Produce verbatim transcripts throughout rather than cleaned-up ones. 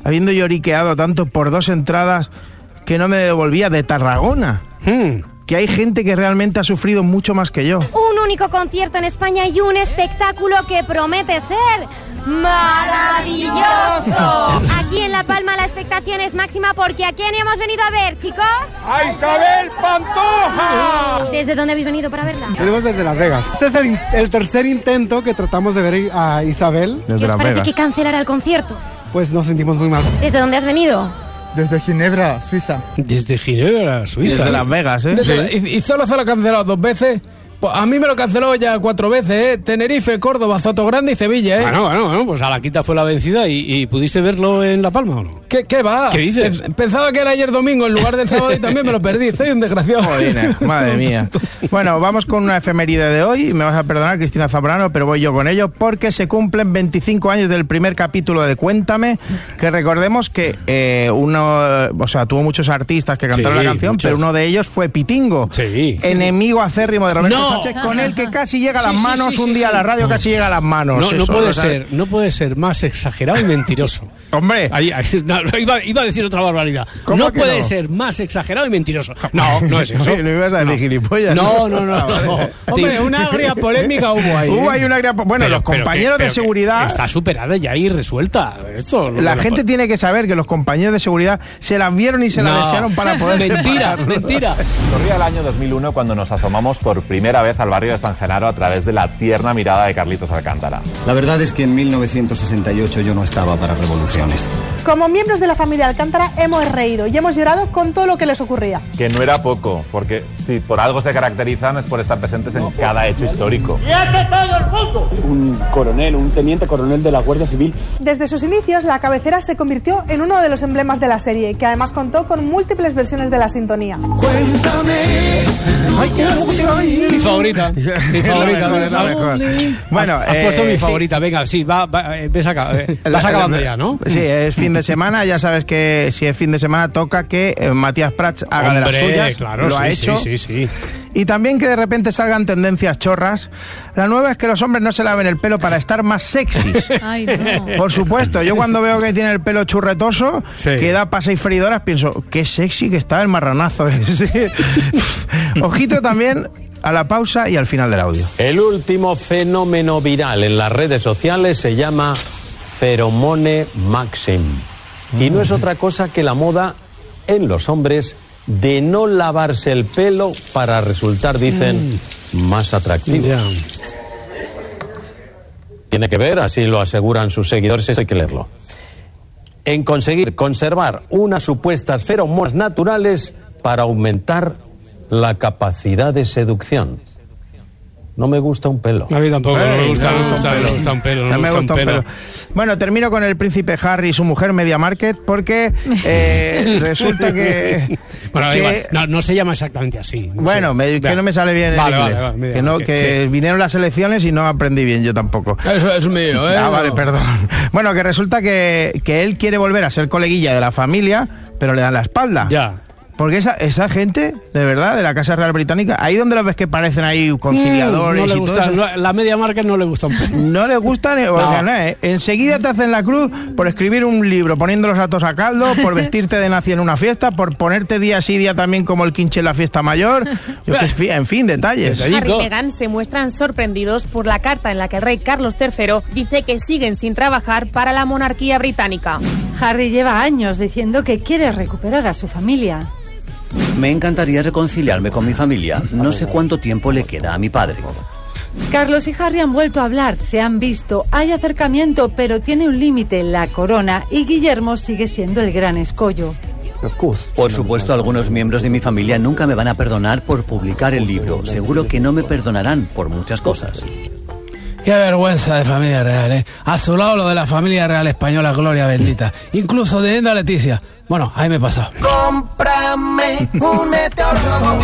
habiendo lloriqueado tanto por dos entradas que no me devolvía de Tarragona. Hmm. Que hay gente que realmente ha sufrido mucho más que yo. Un único concierto en España y un espectáculo que promete ser ¡maravilloso! Aquí en La Palma la expectación es máxima porque ¿a quién hemos venido a ver, chicos? ¡A Isabel Pantoja! ¿Desde dónde habéis venido para verla? Venimos desde Las Vegas. Este es el, el tercer intento que tratamos de ver a Isabel. ¿Qué os parece que cancelará el concierto? Pues nos sentimos muy mal. ¿Desde dónde has venido? Desde Ginebra, Suiza. Desde Ginebra, Suiza. Desde Las Vegas, ¿eh? Sí. ¿Y, y solo se lo ha cancelado dos veces? Pues a mí me lo canceló ya cuatro veces, ¿eh? Tenerife, Córdoba, Sotogrande y Sevilla, ¿eh? Bueno, bueno, bueno, pues a la quita fue la vencida y, y ¿pudiste verlo en La Palma o no? ¿Qué, qué va? ¿Qué dices? Pensaba que era ayer domingo en lugar del sábado y también me lo perdí. Soy un desgraciado. Joder, madre mía. Bueno, vamos con una efeméride de hoy. Me vas a perdonar, Cristina Zambrano, pero voy yo con ello porque se cumplen veinticinco años del primer capítulo de Cuéntame, que recordemos que eh, uno, o sea, tuvo muchos artistas que cantaron Sí, la canción, muchos. pero uno de ellos fue Pitingo. Sí. Enemigo acérrimo de Roberto No. Sánchez, con el que casi llega a las Sí, sí, manos, sí, un sí, día sí. a la radio casi llega a las manos. No, no Eso, puede o sea, ser, no puede ser más exagerado y mentiroso. Hombre. Ahí, ahí, no, iba, iba a decir otra barbaridad. ¿Cómo No que puede no? ser más exagerado y mentiroso. No, no es eso. No, no ibas a decir No. gilipollas. No, no, no. Ah, vale. no. Hombre, una agria polémica hubo ahí. Hubo ¿eh? ahí una gran... Bueno, Pero- los pero compañeros que- de pero que seguridad... está superada ya y resuelta. Esto, lo La de gente tiene que saber que los compañeros de seguridad se las vieron y se No. las desearon para poder Mentira, separarlos. mentira. Corría el año dos mil uno cuando nos asomamos por primera vez al barrio de San Genaro a través de la tierna mirada de Carlitos Alcántara. La verdad es que en mil novecientos sesenta y ocho yo no estaba para revoluciones. Como miembros de la familia Alcántara hemos reído y hemos llorado con todo lo que les ocurría. Que no era poco, porque si por algo se caracterizan es por estar presentes en cada hecho histórico. Un coronel, un teniente coronel de la Guardia Civil. Desde sus inicios, la cabecera se convirtió en uno de los emblemas de la serie, que además contó con múltiples versiones de la sintonía. Mi favorita. Mi favorita. Es la mejor. Bueno, Has puesto eh, mi sí. favorita. Venga, sí, va, va, eh, ves acá, eh, vas La- acabando la- ya, ¿no? Sí, es fin de semana. Ya sabes que si es fin de semana toca que eh, Matías Prats haga de las Hombre, suyas. claro, lo sí, ha sí, hecho. sí, sí. Y también que de repente salgan tendencias chorras. La nueva es que los hombres no se laven el pelo para estar más sexys. Ay, no. Por supuesto, yo cuando veo que tiene el pelo churretoso, Sí. que da para seis freidoras, pienso, qué sexy que está el marranazo ese. Ojito también a la pausa y al final del audio. El último fenómeno viral en las redes sociales se llama Feromone Maxim. Y no es otra cosa que la moda en los hombres de no lavarse el pelo para resultar, dicen, más atractivos. Ya. Tiene que ver, así lo aseguran sus seguidores, esto hay que leerlo, en conseguir conservar unas supuestas feromonas naturales para aumentar la capacidad de seducción. No me gusta un pelo. A mí tampoco, no me Ey, gusta, no, no me gusta, un no me pelo. gusta un pelo, no No me me gusta un gusta un pelo. pelo. Bueno, termino con el príncipe Harry y su mujer Media Market porque eh, resulta que... Bueno, que- igual, no, no se llama exactamente así. No Bueno, sé. me- que Vea. no me sale bien el Vale, inglés. vale, vale, Media que no, Market, que sí. vinieron las elecciones y no aprendí bien yo tampoco. Eso es mío, ¿eh? Ah, vale, perdón. Bueno, que resulta que, que él quiere volver a ser coleguilla de la familia, pero le dan la espalda. Ya. Porque esa, esa gente, de verdad, de la Casa Real Británica, ahí donde los ves que parecen ahí conciliadores No le y todo gusta, eso, no- la Media Market no le gusta un pelo. no les gusta ni organar, ¿eh? Enseguida te hacen la cruz por escribir un libro, poniendo los datos a caldo, por vestirte de nazi en una fiesta, por ponerte día sí día también como el quinche en la fiesta mayor. Yo que, fi- en fin, detalles. Detallitos. Harry y Meghan se muestran sorprendidos por la carta en la que el rey Carlos tercero dice que siguen sin trabajar para la monarquía británica. Harry lleva años diciendo que quiere recuperar a su familia. Me encantaría reconciliarme con mi familia. No sé cuánto tiempo le queda a mi padre. Carlos y Harry han vuelto a hablar, se han visto, hay acercamiento, pero tiene un límite, la corona, y Guillermo sigue siendo el gran escollo. Por supuesto, algunos miembros de mi familia nunca me van a perdonar por publicar el libro. Seguro que no me perdonarán por muchas cosas. Qué vergüenza de familia real, ¿eh? A su lado lo de la familia real española, gloria bendita. Incluso teniendo a Leticia. Bueno, ahí me he pasado. Cómprame un meteorólogo.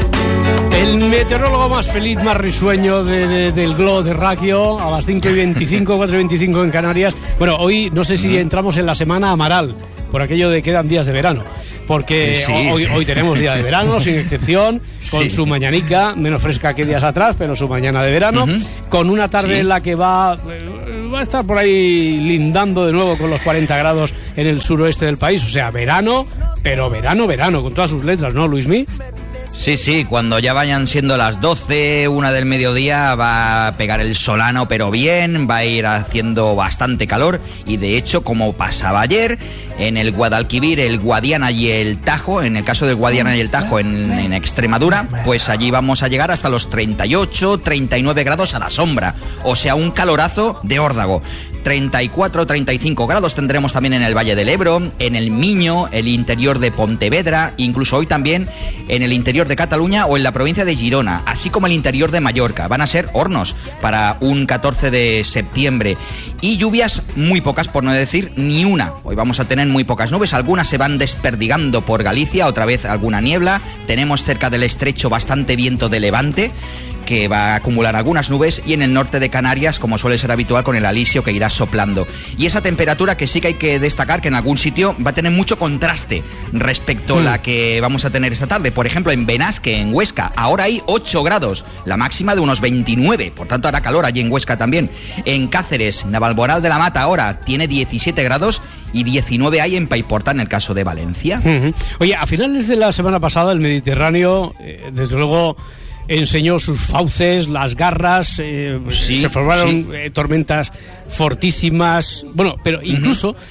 El meteorólogo más feliz, más risueño de, de- del globo terráqueo, a las cinco y veinticinco, cuatro y veinticinco en Canarias. Bueno, hoy no sé si entramos en la semana Amaral, por aquello de quedan días de verano. Porque Sí, hoy, sí. hoy tenemos día de verano, sin excepción, con Sí. su mañanica, menos fresca que días atrás, pero su mañana de verano, con una tarde Sí. en la que va eh, va a estar por ahí lindando de nuevo con los cuarenta grados en el suroeste del país. O sea, verano, pero verano, verano, con todas sus letras, ¿no, Luismi? Sí, sí, cuando ya vayan siendo las doce, una del mediodía, va a pegar el solano, pero bien, va a ir haciendo bastante calor y de hecho, como pasaba ayer, en el Guadalquivir, el Guadiana y el Tajo, en el caso del Guadiana y el Tajo en, en Extremadura, pues allí vamos a llegar hasta los treinta y ocho, treinta y nueve grados a la sombra, o sea, un calorazo de órdago. treinta y cuatro, treinta y cinco grados tendremos también en el Valle del Ebro, en el Miño, el interior de Pontevedra, incluso hoy también en el interior de Cataluña o en la provincia de Girona, así como el interior de Mallorca. Van a ser hornos para un catorce de septiembre. Y lluvias muy pocas, por no decir ni una. Hoy vamos a tener muy pocas nubes, algunas se van desperdigando por Galicia, otra vez alguna niebla. Tenemos cerca del estrecho bastante viento de levante, que va a acumular algunas nubes, y en el norte de Canarias, como suele ser habitual, con el alisio que irá soplando. Y esa temperatura que sí que hay que destacar que en algún sitio va a tener mucho contraste respecto a la que vamos a tener esta tarde. Por ejemplo, en Benasque, en Huesca, ahora hay ocho grados, la máxima de unos veintinueve, por tanto hará calor allí en Huesca también. En Cáceres, Navalmoral de la Mata ahora tiene diecisiete grados, y diecinueve hay en Paiporta, en el caso de Valencia. Uh-huh. Oye, a finales de la semana pasada el Mediterráneo, eh, desde luego, enseñó sus fauces, las garras, eh, sí, se formaron sí. eh, tormentas fortísimas, bueno, pero incluso uh-huh.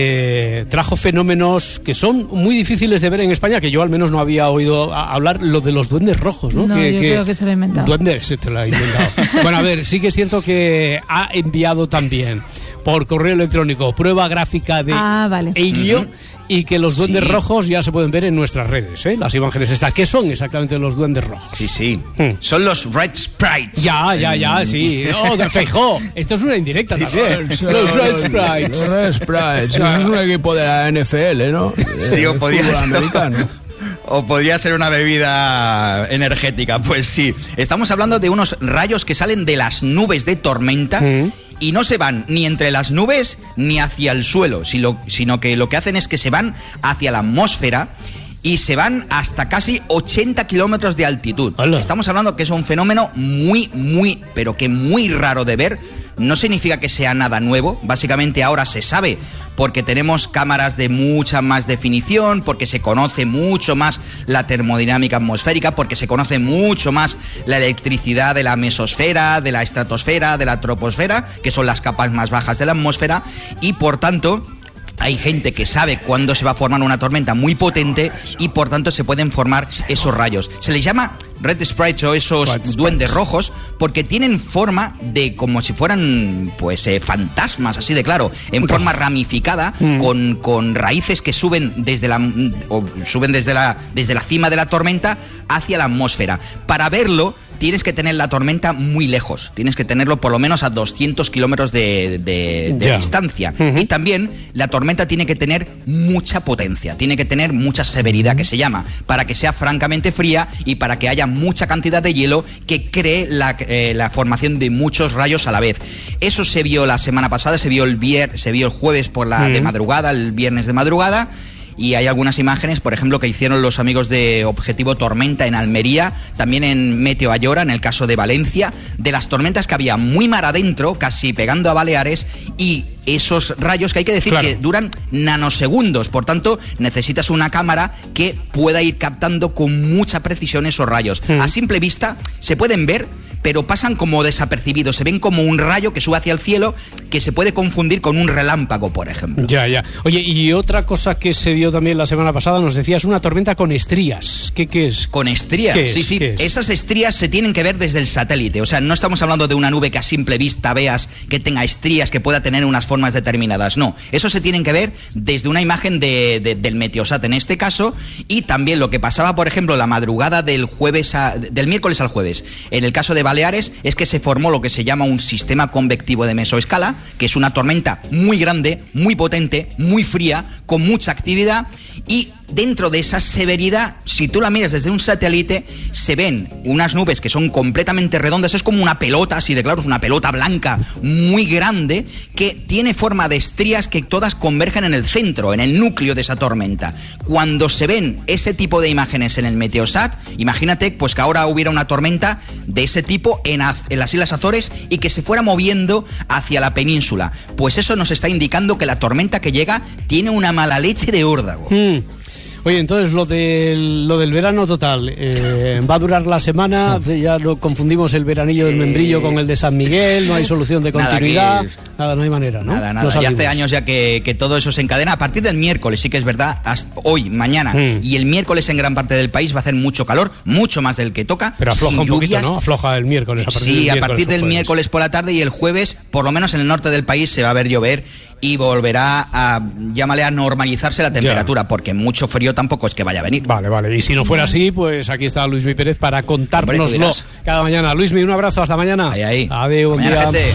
eh, trajo fenómenos que son muy difíciles de ver en España, que yo al menos no había oído a hablar, lo de los duendes rojos, ¿no? No, que, yo que, creo que se lo ha inventado. Duendes, se te lo ha inventado. Bueno, a ver, sí que es cierto que ha enviado también por correo electrónico prueba gráfica de ah, vale. ello, uh-huh. y que los duendes sí. rojos ya se pueden ver en nuestras redes, ¿eh? Las imágenes estas. ¿Qué son exactamente los duendes rojos? Sí, sí. Hmm. Son los Red Sprites. Ya, ya, ya, sí. Oh, de Feijó. Esto es una indirecta sí, también. Sí, los Red Sprites. Los Red Sprites. Eso es un equipo de la N F L, ¿no? Sí, o podría ser americano. O podría ser una bebida energética. Pues sí. Estamos hablando de unos rayos que salen de las nubes de tormenta. ¿Mm? Y no se van ni entre las nubes ni hacia el suelo, sino que lo que hacen es que se van hacia la atmósfera y se van hasta casi ochenta kilómetros de altitud. Hola. Estamos hablando que es un fenómeno muy, muy, pero que muy raro de ver. No significa que sea nada nuevo, básicamente ahora se sabe porque tenemos cámaras de mucha más definición, porque se conoce mucho más la termodinámica atmosférica, porque se conoce mucho más la electricidad de la mesosfera, de la estratosfera, de la troposfera, que son las capas más bajas de la atmósfera, y por tanto hay gente que sabe cuándo se va a formar una tormenta muy potente y por tanto se pueden formar esos rayos. Se les llama Red Sprites o esos Red duendes Sprites. rojos porque tienen forma de como si fueran pues eh, fantasmas, así de claro, en forma ramificada, mm. con, con raíces que suben desde la o suben desde la desde la cima de la tormenta hacia la atmósfera. Para verlo tienes que tener la tormenta muy lejos, tienes que tenerlo por lo menos a doscientos kilómetros de, de, de distancia. Uh-huh. Y también la tormenta tiene que tener mucha potencia, tiene que tener mucha severidad, que se llama, para que sea francamente fría y para que haya mucha cantidad de hielo que cree la, eh, la formación de muchos rayos a la vez. Eso se vio la semana pasada, se vio el, vier, se vio el jueves por la uh-huh. de madrugada, el viernes de madrugada. Y hay algunas imágenes, por ejemplo, que hicieron los amigos de Objetivo Tormenta en Almería, también en Meteo Ayora, en el caso de Valencia, de las tormentas que había muy mar adentro, casi pegando a Baleares, y esos rayos que hay que decir claro. que duran nanosegundos, por tanto necesitas una cámara que pueda ir captando con mucha precisión esos rayos. Mm. A simple vista se pueden ver, pero pasan como desapercibidos, se ven como un rayo que sube hacia el cielo que se puede confundir con un relámpago, por ejemplo. Ya, ya. Oye, y otra cosa que se vio también la semana pasada, nos decías, una tormenta con estrías. ¿Qué, qué es? Con estrías, ¿Qué sí, es? sí. ¿Qué es? Esas estrías se tienen que ver desde el satélite, o sea, no estamos hablando de una nube que a simple vista veas que tenga estrías, que pueda tener unas formas determinadas, no. Eso se tienen que ver desde una imagen de, de, del Meteosat en este caso, y también lo que pasaba, por ejemplo, la madrugada del jueves a, del miércoles al jueves. En el caso de Baleares es que se formó lo que se llama un sistema convectivo de mesoescala, que es una tormenta muy grande, muy potente, muy fría, con mucha actividad, y dentro de esa severidad, si tú la miras desde un satélite, se ven unas nubes que son completamente redondas, es como una pelota, así de claro, una pelota blanca muy grande, que tiene forma de estrías que todas convergen en el centro, en el núcleo de esa tormenta. Cuando se ven ese tipo de imágenes en el Meteosat, imagínate pues que ahora hubiera una tormenta de ese tipo en, en las Islas Azores y que se fuera moviendo hacia la península. Pues eso nos está indicando que la tormenta que llega tiene una mala leche de órdago. Mm. Oye, entonces lo del, lo del verano total, eh, ¿va a durar la semana? Ya no confundimos el veranillo del membrillo con el de San Miguel, no hay solución de continuidad, nada, aquí, nada no hay manera, ¿no? Nada, nada, ya hace años ya que, que todo eso se encadena. A partir del miércoles, sí que es verdad, hasta hoy, mañana mm. y el miércoles en gran parte del país va a hacer mucho calor, mucho más del que toca. Pero afloja un poquito, ¿no? Afloja el miércoles. A partir sí, del a partir del miércoles por la tarde y el jueves, por lo menos en el norte del país, se va a ver llover y volverá a, llámale, a normalizarse la temperatura, ya. porque mucho frío tampoco es que vaya a venir. Vale, vale. Y si no fuera así, pues aquí está Luismi Pérez para contárnoslo cada mañana. Luismi, un abrazo, hasta mañana. Ahí, ahí. Adiós, un día. Gente.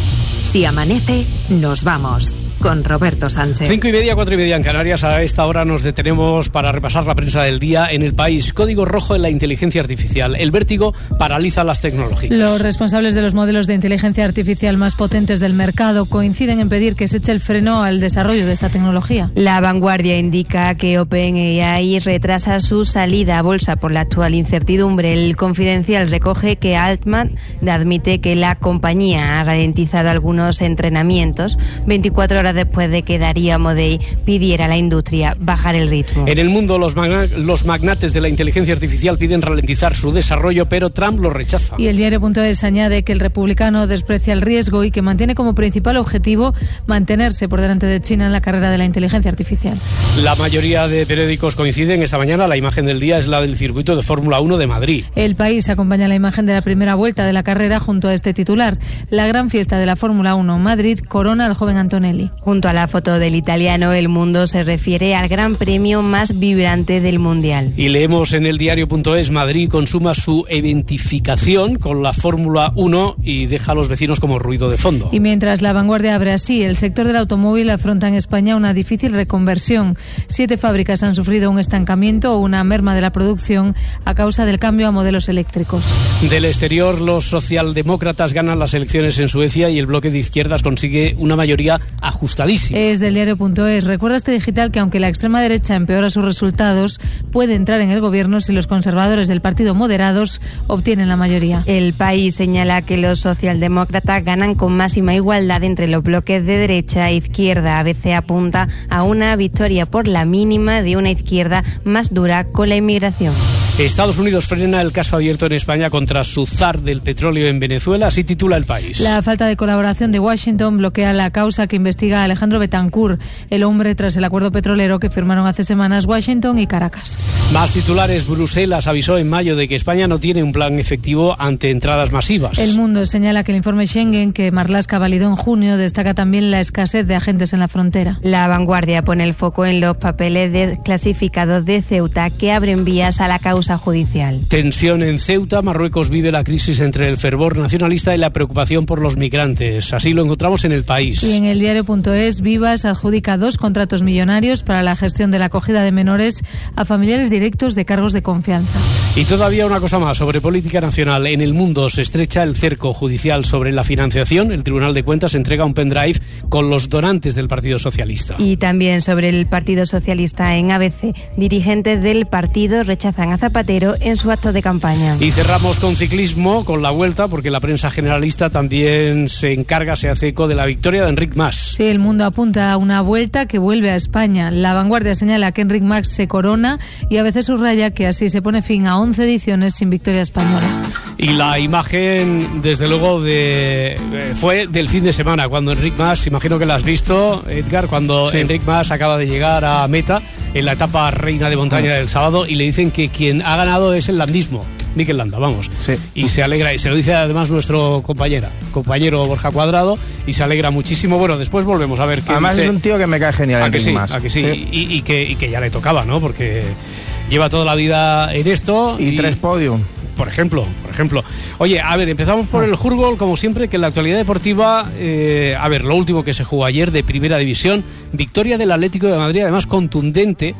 Si amanece, nos vamos. Con Roberto Sánchez. Cinco y media, cuatro y media en Canarias. A esta hora nos detenemos para repasar la prensa del día en el país. Código rojo en la inteligencia artificial. El vértigo paraliza las tecnológicas. Los responsables de los modelos de inteligencia artificial más potentes del mercado coinciden en pedir que se eche el freno al desarrollo de esta tecnología. La Vanguardia indica que OpenAI retrasa su salida a bolsa por la actual incertidumbre. El Confidencial recoge que Altman admite que la compañía ha ralentizado algunos entrenamientos veinticuatro horas después de que Darío Amodei pidiera a la industria bajar el ritmo. En el mundo, los, magna- los magnates de la inteligencia artificial piden ralentizar su desarrollo, pero Trump lo rechaza. Y el diario.es añade que el republicano desprecia el riesgo y que mantiene como principal objetivo mantenerse por delante de China en la carrera de la inteligencia artificial. La mayoría de periódicos coinciden esta mañana. La imagen del día es la del circuito de Fórmula uno de Madrid. El País acompaña la imagen de la primera vuelta de la carrera junto a este titular. La gran fiesta de la Fórmula uno Madrid corona al joven Antonelli. Junto a la foto del italiano, El Mundo se refiere al gran premio más vibrante del Mundial. Y leemos en el diario.es, Madrid consuma su eventificación con la Fórmula uno y deja a los vecinos como ruido de fondo. Y mientras La Vanguardia abre así, el sector del automóvil afronta en España una difícil reconversión. Siete fábricas han sufrido un estancamiento o una merma de la producción a causa del cambio a modelos eléctricos. Del exterior, los socialdemócratas ganan las elecciones en Suecia y el bloque de izquierdas consigue una mayoría ajustadísima. Es del diario.es. Recuerda este digital que aunque la extrema derecha empeora sus resultados, puede entrar en el gobierno si los conservadores del partido moderados obtienen la mayoría. El País señala que los socialdemócratas ganan con máxima igualdad entre los bloques de derecha e izquierda. A veces apunta a una victoria por la mínima de una izquierda más dura con la inmigración. Estados Unidos frena el caso abierto en España contra su zar del petróleo en Venezuela, así titula El País. La falta de colaboración de Washington bloquea la causa que investiga a Alejandro Betancourt, el hombre tras el acuerdo petrolero que firmaron hace semanas Washington y Caracas. Más titulares. Bruselas avisó en mayo de que España no tiene un plan efectivo ante entradas masivas. El Mundo señala que el informe Schengen que Marlaska validó en junio destaca también la escasez de agentes en la frontera. La Vanguardia pone el foco en los papeles desclasificados de Ceuta que abren vías a la causa judicial. Tensión en Ceuta. Marruecos vive la crisis entre el fervor nacionalista y la preocupación por los migrantes. Así lo encontramos en El País. Y en el diario.es, Vivas adjudica dos contratos millonarios para la gestión de la acogida de menores a familiares directos de cargos de confianza. Y todavía una cosa más sobre política nacional. En El Mundo se estrecha el cerco judicial sobre la financiación. El Tribunal de Cuentas entrega un pendrive con los donantes del Partido Socialista. Y también sobre el Partido Socialista en A B C. Dirigentes del partido rechazan a Zapatero en su acto de campaña. Y cerramos con ciclismo, con la Vuelta, porque la prensa generalista también se encarga, se hace eco de la victoria de Enric Mas. Sí, El Mundo apunta a una Vuelta que vuelve a España. La Vanguardia señala que Enric Mas se corona y a veces subraya que así se pone fin a once ediciones sin victoria española. Y la imagen, desde luego, de fue del fin de semana, cuando Enric Mas, imagino que la has visto, Edgar, cuando sí. Enric Mas acaba de llegar a meta en la etapa reina de montaña del sábado y le dicen que quien ha ganado es el landismo. Mikel Landa, vamos. Sí. Y se alegra, y se lo dice además nuestro compañera, compañero Borja Cuadrado, y se alegra muchísimo. Bueno, después volvemos a ver qué además dice. Es un tío que me cae genial. ¿A que sí? Más. ¿A que sí? sí. Y, y, que, y que ya le tocaba, ¿no? Porque lleva toda la vida en esto. Y, y tres podium. Por ejemplo, por ejemplo. Oye, a ver, empezamos por el Jurgol, como siempre, que en la actualidad deportiva, eh, a ver, lo último que se jugó ayer de Primera División, victoria del Atlético de Madrid, además contundente,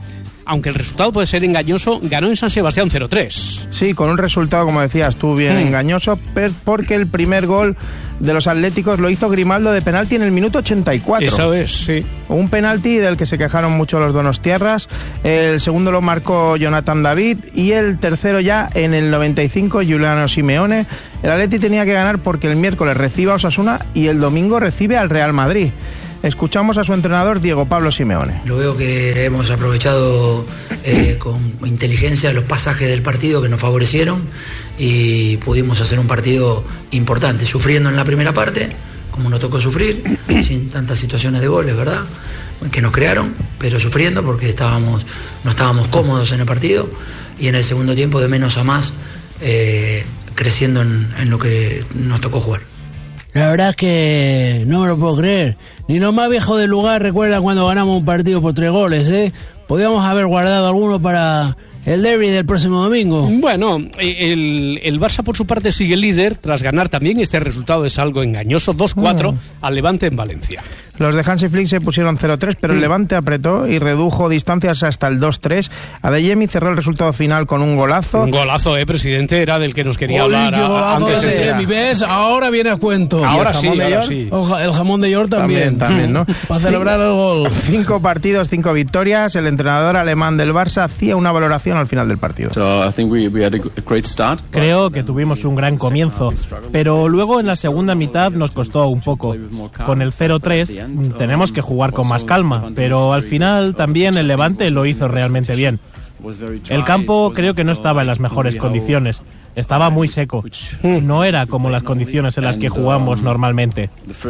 aunque el resultado puede ser engañoso, ganó en San Sebastián cero tres. Sí, con un resultado, como decías, estuvo bien mm. engañoso, pero porque el primer gol de los atléticos lo hizo Grimaldo de penalti en el minuto ochenta y cuatro. Eso es, sí. Un penalti del que se quejaron mucho los donostiarras. El segundo lo marcó Jonathan David y el tercero ya en el noventa y cinco, Giuliano Simeone. El Atleti tenía que ganar porque el miércoles recibe a Osasuna y el domingo recibe al Real Madrid. Escuchamos a su entrenador, Diego Pablo Simeone. Lo veo que hemos aprovechado eh, con inteligencia los pasajes del partido que nos favorecieron y pudimos hacer un partido importante, sufriendo en la primera parte, como nos tocó sufrir, sin tantas situaciones de goles, ¿verdad?, que nos crearon, pero sufriendo porque estábamos, no estábamos cómodos en el partido, y en el segundo tiempo de menos a más, eh, creciendo en, en lo que nos tocó jugar. La verdad es que no me lo puedo creer. Ni los más viejos del lugar recuerdan cuando ganamos un partido por tres goles, ¿eh? Podíamos haber guardado alguno para el derbi del próximo domingo. Bueno, el, el Barça por su parte sigue líder tras ganar también. Este resultado es algo engañoso, dos cuatro oh. al Levante en Valencia. Los de Hansi Flick se pusieron cero tres, pero el Levante apretó y redujo distancias hasta el dos tres. Adeyemi cerró el resultado final con un golazo. Un golazo, eh, presidente, era del que nos quería Oy, hablar a, antes. De Adeyemi, ¿ves? Ahora viene a cuento. Ahora sí, ahora sí. El jamón de York también. También, también, ¿no? Para celebrar el gol. Cinco partidos, cinco victorias. El entrenador alemán del Barça hacía una valoración al final del partido. So, I think we, we had a great start. Creo que tuvimos un gran comienzo, pero luego en la segunda mitad nos costó un poco. Con el cero tres tenemos que jugar con más calma, pero al final también el Levante lo hizo realmente bien. El campo creo que no estaba en las mejores condiciones. Estaba muy seco. No era como las condiciones en las que jugamos normalmente.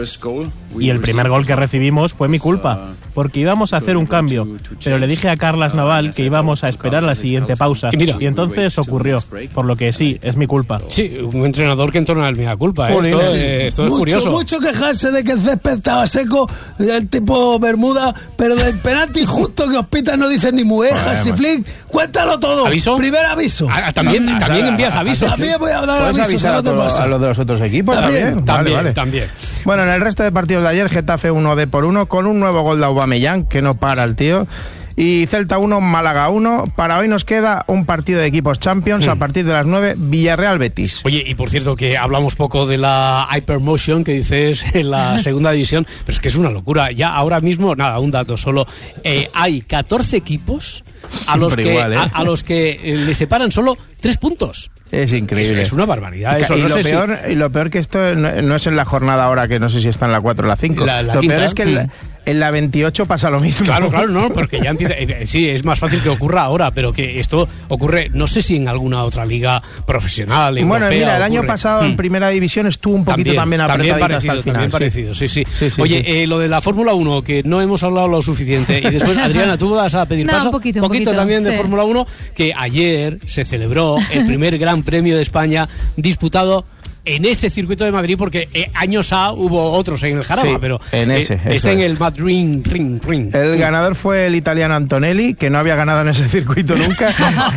Y el primer gol que recibimos fue mi culpa, porque íbamos a hacer un cambio, pero le dije a Carlas Naval que íbamos a esperar la siguiente pausa. Y, mira, y entonces ocurrió, por lo que sí, es mi culpa. Sí, un entrenador que entorna el mea culpa. ¿eh? Esto, eh, esto es mucho, curioso. Mucho quejarse de que el césped estaba seco, el tipo Bermuda, pero del penalti justo que Hospital no dice ni muejas, y Flick, cuéntalo todo. ¿Aviso? Primer aviso. Ah, también, no, también no, envías aviso. También voy a hablar ¿Puedes avisos avisar a, a, todo, a los de los otros equipos? También, también, también, vale, vale. también. Bueno, en el resto de partidos de ayer, Getafe uno D por uno, con un nuevo gol de Aubameyang, que no para el tío. Y Celta uno, Málaga uno. Para hoy nos queda un partido de equipos Champions mm. a partir de las nueve, Villarreal-Betis. Oye, y por cierto que hablamos poco de la Hypermotion que dices en la segunda división, pero es que es una locura. Ya ahora mismo, nada, un dato solo. Eh, hay catorce equipos a los, que, igual, ¿eh? a, a los que eh, le separan solo tres puntos. Es increíble. Es, es una barbaridad. Eso, y, no lo sé peor, si... y lo peor que esto no, no es en la jornada ahora, que no sé si está en la cuatro o la cinco. La, la lo quinta, peor es que en la, en la veintiocho pasa lo mismo. Claro, claro, no, porque ya empieza... Eh, sí, es más fácil que ocurra ahora, pero que esto ocurre, no sé si en alguna otra liga profesional, europea. Bueno, mira, el ocurre. año pasado hmm. en primera división estuvo un poquito también, también apretadito parecido, hasta el final. También sí. parecido, sí, sí. sí, sí Oye, sí. Eh, lo de la Fórmula uno, que no hemos hablado lo suficiente, y después, Adriana, tú vas a pedir no, paso. Un poquito, un poquito, poquito también de sí. Fórmula uno, que ayer se celebró el primer Gran Premio de España disputado en ese circuito de Madrid, porque eh, años A hubo otros en el Jarama, sí, pero en ese, eh, está en el Mad Ring, Ring, Ring. El ganador fue el italiano Antonelli, que no había ganado en ese circuito nunca,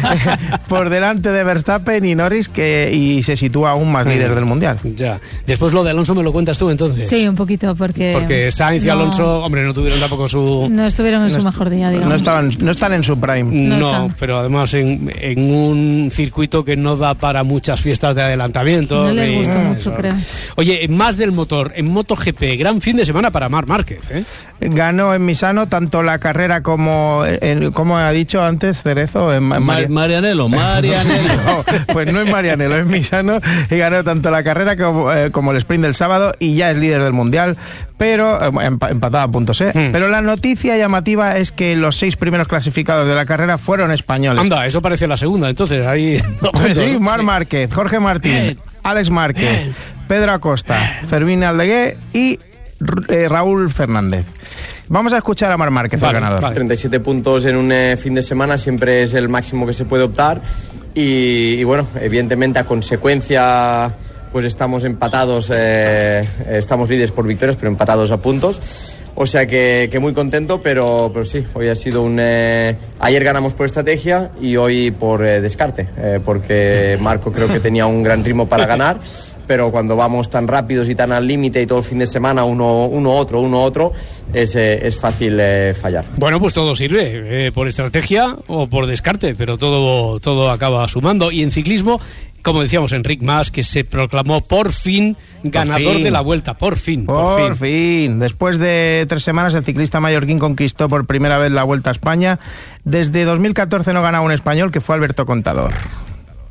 por delante de Verstappen y Norris, que y se sitúa aún más líder del Mundial. Ya. Después lo de Alonso me lo cuentas tú, entonces. Sí, un poquito, porque... Porque Sainz y no, Alonso, hombre, no tuvieron tampoco su... No estuvieron en no su mejor día, digamos. No, estaban, no están en su prime. No, no pero además en, en un circuito que no da para muchas fiestas de adelantamiento. No les gustó y, mucho, creo. Oye, más del motor, en MotoGP, gran fin de semana para Marc Márquez, ¿eh? Ganó en Misano tanto la carrera como, en, como ha dicho antes Cerezo, en, en Mar Marianelo, Marianelo. No, pues no es Marianelo, es Misano, y ganó tanto la carrera como, eh, como el sprint del sábado y ya es líder del Mundial, pero eh, empatado a puntos, ¿eh? Hmm. Pero la noticia llamativa es que los seis primeros clasificados de la carrera fueron españoles. Anda, eso parece la segunda, entonces ahí... Pues sí, Marc Márquez, Jorge Martín, Bien. Alex Márquez, Bien. Pedro Acosta, Fermín Aldegué y eh, Raúl Fernández. Vamos a escuchar a Marc Márquez, vale, el ganador. Vale. treinta y siete puntos en un eh, fin de semana siempre es el máximo que se puede optar y, y bueno, evidentemente a consecuencia pues estamos empatados, eh, estamos líderes por victorias, pero empatados a puntos. O sea que, que muy contento, pero, pero sí, hoy ha sido un... Eh, ayer ganamos por estrategia y hoy por eh, descarte, eh, porque Marco creo que tenía un gran ritmo para ganar, pero cuando vamos tan rápidos y tan al límite y todo el fin de semana uno, uno otro, uno otro, es, eh, es fácil eh, fallar. Bueno, pues todo sirve, eh, por estrategia o por descarte, pero todo, todo acaba sumando. Y en ciclismo, como decíamos, Enric Mas, que se proclamó por fin ganador por fin. de la Vuelta, por fin, por, Por fin. fin. Después de tres semanas, el ciclista mallorquín conquistó por primera vez la Vuelta a España. Desde dos mil catorce no ganaba un español, que fue Alberto Contador.